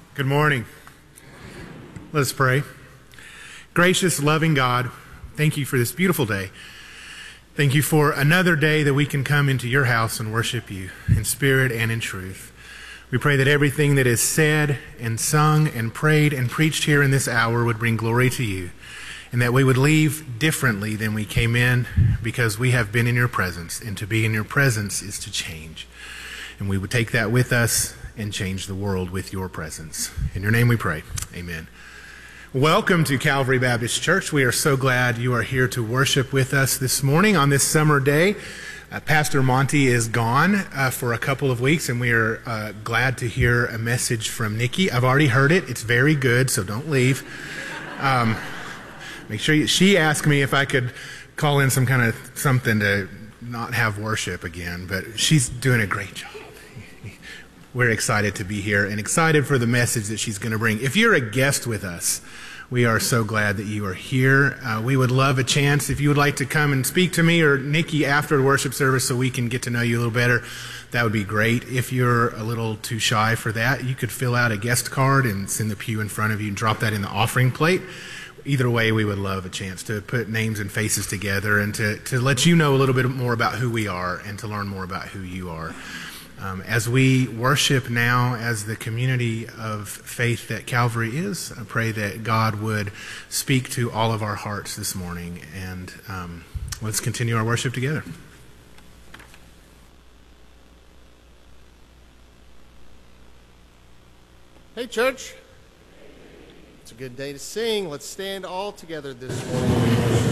Good morning. Let us pray. Gracious, loving God, thank you for this beautiful day. Thank you for another day that we can come into your house and worship you in spirit and in truth. We pray that everything that is said and sung and prayed and preached here in this hour would bring glory to you, and that we would leave differently than we came in because we have been in your presence, and to be in your presence is to change. And we would take that with us and change the world with your presence. In your name we pray. Amen. Welcome to Calvary Baptist Church. We are so glad you are here to worship with us this morning on this summer day. Pastor Monty is gone for a couple of weeks, and we are glad to hear a message from Nikki. I've already heard it. It's very good, so don't leave. Make sure she asked me if I could call in some kind of something to not have worship again, but she's doing a great job. We're excited to be here and excited for the message that she's going to bring. If you're a guest with us, we are so glad that you are here. We would love a chance if you would like to come and speak to me or Nikki after the worship service so we can get to know you a little better. That would be great. If you're a little too shy for that, you could fill out a guest card and send the pew in front of you and drop that in the offering plate. Either way, we would love a chance to put names and faces together and to let you know a little bit more about who we are and to learn more about who you are. As we worship now as the community of faith that Calvary is, I pray that God would speak to all of our hearts this morning, and let's continue our worship together. Hey, church. It's a good day to sing. Let's stand all together this morning.